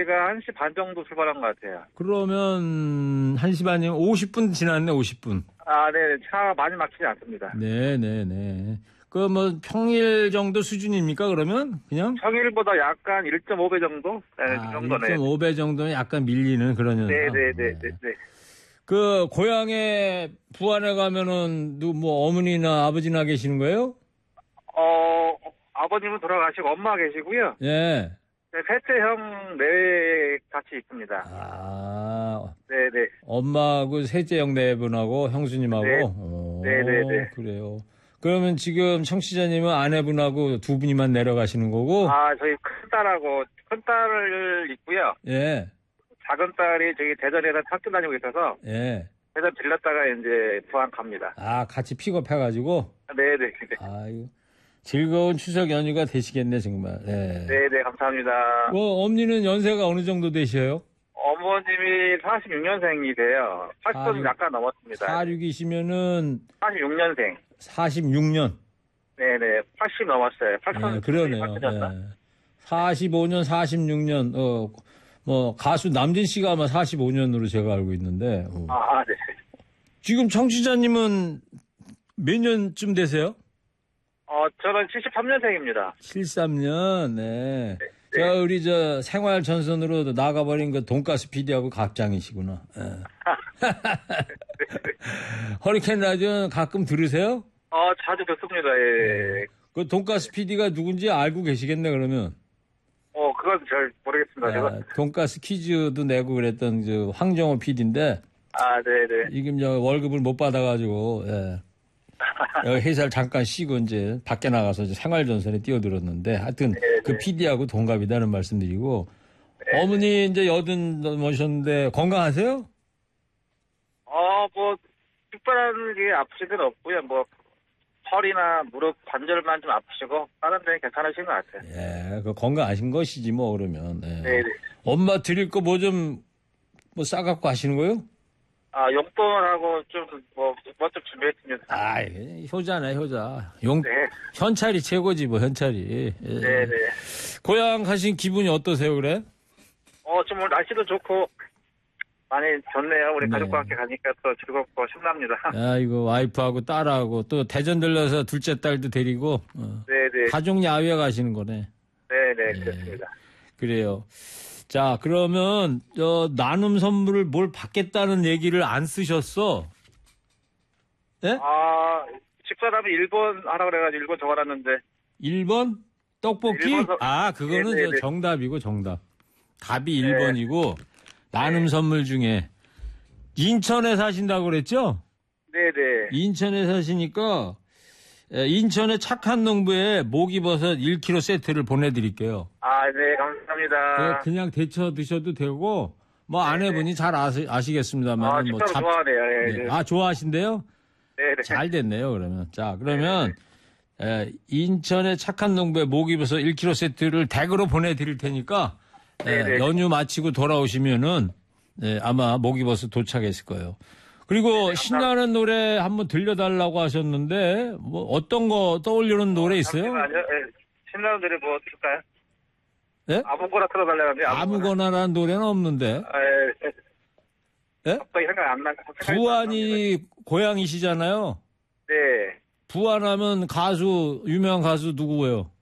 저희가 1시 반 정도 출발한 것 같아요. 그러면 1시 반이면 50분 지났네, 50분. 아, 네. 차 많이 막히지 않습니다. 네네네. 그 뭐 평일 정도 수준입니까, 그러면? 그냥? 평일보다 약간 1.5배 정도? 네, 그 정도네. 1.5배 정도는 약간 밀리는 그런 현상. 네네네. 그 고향에 부안에 가면은 뭐 어머니나 아버지나 계시는 거예요? 아버님은 돌아가시고 엄마 계시고요. 예. 네, 셋째 형 네 같이 있습니다. 아. 네네. 엄마하고 셋째 형 네 분하고 형수님하고? 네. 오, 네네네. 그래요. 그러면 지금 청취자님은 아내분하고 두 분이만 내려가시는 거고? 아, 저희 큰딸을 있고요. 예. 작은 딸이 저기 대전에서 학교 다니고 있어서. 예. 대전 들렸다가 이제 부안 갑니다. 아, 같이 픽업해가지고? 네네. 아유. 즐거운 추석 연휴가 되시겠네, 정말. 예. 네네, 감사합니다. 엄니는 연세가 어느 정도 되셔요? 어머님이 46년생이세요. 80은 약간 넘었습니다. 46이시면은 46년생. 46년. 네네, 80 넘었어요. 80. 네, 그러네요. 네. 45년, 46년. 뭐 가수 남진 씨가 아마 45년으로 제가 알고 있는데. 아, 네. 지금 청취자님은 몇 년쯤 되세요? 저는 73년생입니다. 73년. 네. 네. 자, 우리 생활 전선으로 나가버린 그 돈가스 PD하고 갑장이시구나. 네. 허리케인 라디오는 가끔 들으세요? 자주 듣습니다. 예. 그 돈가스 PD가 누군지 알고 계시겠네, 그러면. 그건 잘 모르겠습니다. 제가. 돈가스 퀴즈도 내고 그랬던 황정호 PD인데. 아, 네네. 지금 월급을 못 받아가지고, 예. 여기 회사를 잠깐 쉬고 이제 밖에 나가서 이제 생활전선에 뛰어들었는데 하여튼 네네. 그 PD하고 동갑이다는 말씀드리고. 네네. 어머니 이제 80 넘으셨는데 건강하세요? 뭐, 특별한 게 아프신 건 없고요. 뭐, 허리나 무릎 관절만 좀 아프시고 다른 데는 괜찮으신 것 같아요. 예, 그 건강하신 것이지 뭐 그러면. 예. 네네. 엄마 드릴 거 뭐 좀 싸갖고 하시는 거요? 용돈하고 좀 좀 준비했습니다. 효자네 효자. 네. 현찰이 최고지 뭐 현찰이. 예. 네네. 고향 가신 기분이 어떠세요 그래? 좀 날씨도 좋고. 많이 좋네요. 우리 가족과 함께 가니까 또 즐겁고 신납니다. 이거 와이프하고 딸하고 또 대전 들러서 둘째 딸도 데리고 네네. 가족 야외 가시는 거네. 네네, 그렇습니다. 그래요. 자, 그러면 나눔 선물을 뭘 받겠다는 얘기를 안 쓰셨어? 예? 집사람이 1번 하라 그래가지고 1번 적어놨는데. 1번? 떡볶이? 그거는 네네네. 정답이고 정답. 답이 1번이고 나눔 선물 중에 인천에 사신다고 그랬죠? 네네. 인천에 사시니까 인천의 착한 농부에 목이버섯 1kg 세트를 보내드릴게요. 네, 감사합니다. 그냥 데쳐 드셔도 되고 뭐 아내분이 잘 아시겠습니다만 뭐 좋아하네요. 네. 좋아하신대요? 네네. 잘 됐네요 그러면. 자, 그러면 인천의 착한 농부에 목이버섯 1kg 세트를 댁으로 보내드릴 테니까 연휴 마치고 돌아오시면은 아마 목이버섯 도착했을 거예요. 그리고 신나는 노래 한번 들려달라고 하셨는데 뭐 어떤 거 떠올리는 노래 있어요? 잠시만요. 신나는 노래 뭐 들을까요? 네? 아무거나 틀어달라는데 아무거나라는 노래는 없는데. 네? 갑자기 생각 안 나. 부안이 고향이시잖아요. 네. 부안하면 유명한 가수 누구예요?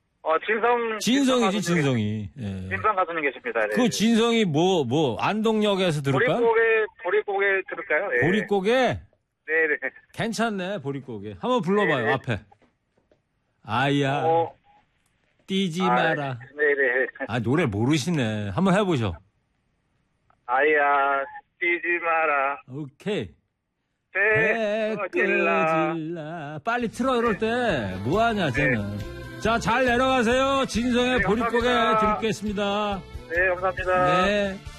진성이지, 진성이. 예. 진성 가수님 계십니다. 네. 그 진성이 안동역에서 들을까? 보릿고개 들을까요? 네. 보릿고개? 네네. 괜찮네, 보릿고개. 한번 불러봐요, 앞에. 아야, 뛰지 마라. 네네. 노래 모르시네. 한번 해보셔. 아야, 뛰지 마라. 오케이. 꺼질라. 빨리 틀어, 이럴 때. 뭐하냐, 쟤는. 자, 잘 내려가세요. 진성의 보릿고개 드리겠습니다. 네, 감사합니다. 네.